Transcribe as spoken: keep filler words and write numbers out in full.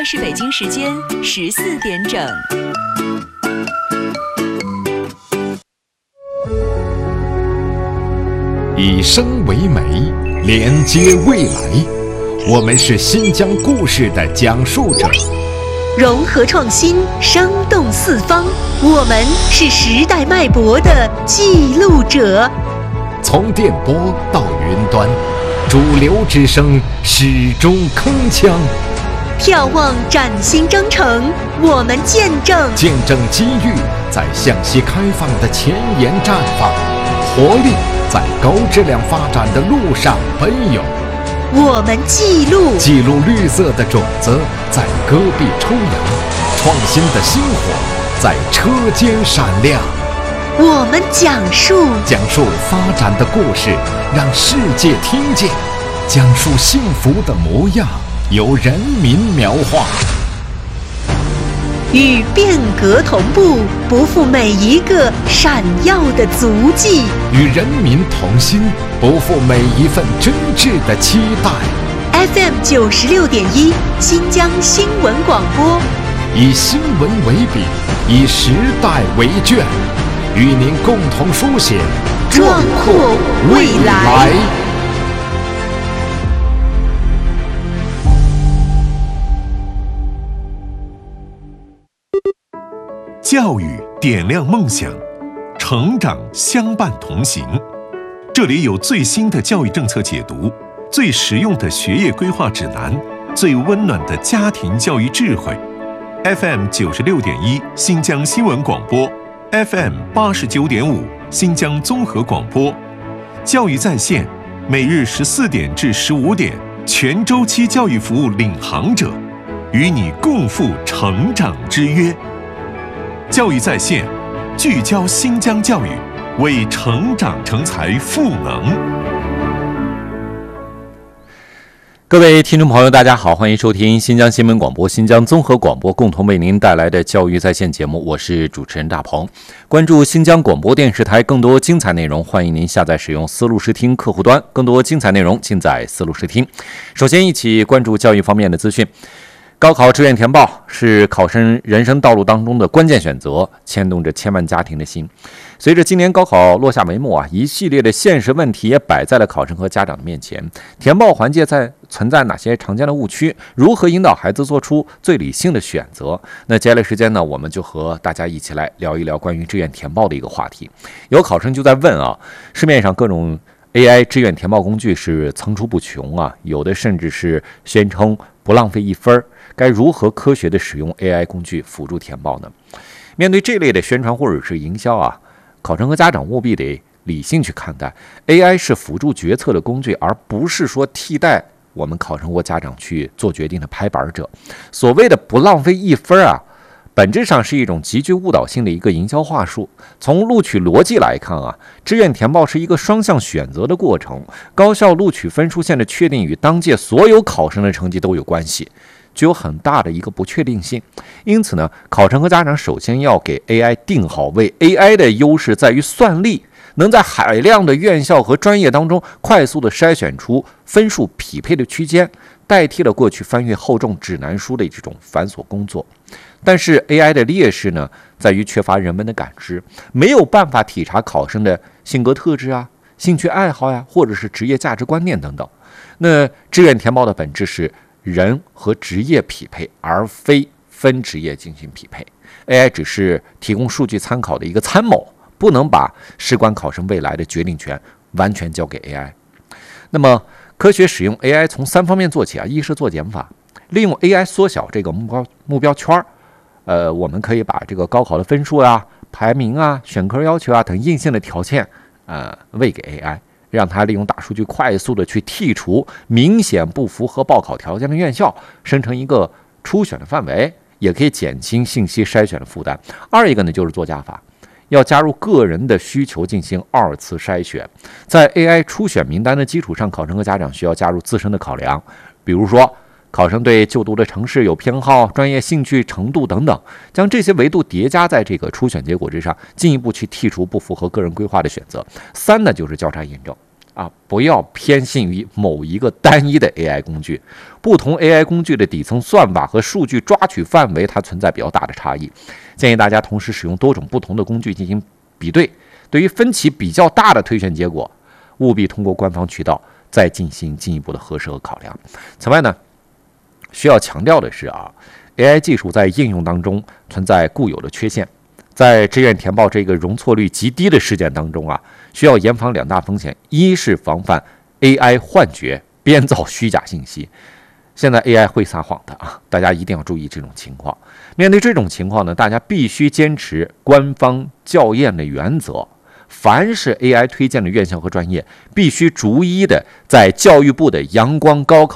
是北京时间十四点整。 以声为媒，连接未来。我们是新疆故事的讲述者， 融合创新，生动四方。我们是时代脉搏的记录者。 从电波到云端，主流之声始终铿锵。 眺望崭新征程，我们见证见证机遇在向西开放的前沿绽放，活力在高质量发展的路上奔涌。 我们记录记录绿色的种子在戈壁抽芽，创新的星火在车间闪亮。 我们讲述讲述发展的故事，让世界听见，讲述幸福的模样，由人民描画。 与变革同步，不负每一个闪耀的足迹； 与人民同心，不负每一份真挚的期待。 F M 九十六点一，新疆新闻广播， 以新闻为笔，以时代为卷，与您共同书写壮阔未来。 教育点亮梦想，成长相伴同行。这里有最新的教育政策解读，最实用的学业规划指南，最温暖的家庭教育智慧。F M 九十六点一新疆新闻广播， F M 八十九点五新疆综合广播。教育在线，每日十四点至十五点，全周期教育服务领航者，与你共赴成长之约。教育在线，聚焦新疆教育，为成长成才赋能。 各位听众朋友，大家好，欢迎收听新疆新闻广播、新疆综合广播共同为您带来的教育在线节目，我是主持人大鹏。关注新疆广播电视台更多精彩内容，欢迎您下载使用思路视听客户端，更多精彩内容尽在思路视听。首先一起关注教育方面的资讯。高考志愿填报是考生人生道路当中的关键选择，牵动着千万家庭的心。随着今年高考落下帷幕啊，一系列的现实问题也摆在了考生和家长的面前。填报环节在存在哪些常见的误区？如何引导孩子做出最理性的选择？那接下来时间呢，我们就和大家一起来聊一聊关于志愿填报的一个话题。有考生就在问啊，市面上各种 A I 志愿填报工具是层出不穷啊，有的甚至是宣称不浪费一分，该如何科学的使用 A I 工具辅助填报呢？面对这类的宣传或者是营销啊，考生和家长务必得理性去看待 A I 是辅助决策的工具，而不是说替代我们考生或家长去做决定的拍板者。所谓的不浪费一分啊，本质上是一种极具误导性的一个营销话术。从录取逻辑来看啊，志愿填报是一个双向选择的过程，高校录取分数线的确定与当届所有考生的成绩都有关系，具有很大的一个不确定性。因此呢，考生和家长首先要给 A I 定好位。 A I 的优势在于算力，能在海量的院校和专业当中快速的筛选出分数匹配的区间，代替了过去翻阅厚重指南书的这种繁琐工作。但是 A I 的劣势呢，在于缺乏人文的感知，没有办法体察考生的性格特质啊、兴趣爱好呀，或者是职业价值观念等等。那志愿填报的本质是人和职业匹配，而非分职业进行匹配。 A I 只是提供数据参考的一个参谋，不能把事关考生未来的决定权完全交给 A I。 那么科学使用 A I 从三方面做起啊，一是做减法，利用 A I 缩小这个目标目标圈，呃，我们可以把这个高考的分数啊、排名啊、选科要求啊等硬性的条件，呃，喂给 A I， 让它利用大数据快速的去剔除明显不符合报考条件的院校，生成一个初选的范围，也可以减轻信息筛选的负担。二一个呢，就是做加法，要加入个人的需求进行二次筛选。在 A I 初选名单的基础上，考生和家长需要加入自身的考量，比如说考生对就读的城市有偏好、专业兴趣程度等等，将这些维度叠加在这个初选结果之上，进一步去剔除不符合个人规划的选择。三呢，就是交叉验证。 啊，不要偏信于某一个单一的 A I 工具，不同 A I 工具的底层算法和数据抓取范围它存在比较大的差异，建议大家同时使用多种不同的工具进行比对，对于分歧比较大的推选结果，务必通过官方渠道再进行进一步的核实和考量。此外呢，需要强调的是啊 ，A I 技术在应用当中存在固有的缺陷。在志愿填报这个容错率极低的事件当中啊，需要严防两大风险：一是防范 A I 幻觉、编造虚假信息。现在 A I 会撒谎的啊，大家一定要注意这种情况。面对这种情况呢，大家必须坚持官方校验的原则。凡是 A I 推荐的院校和专业，必须逐一的在教育部的阳光高考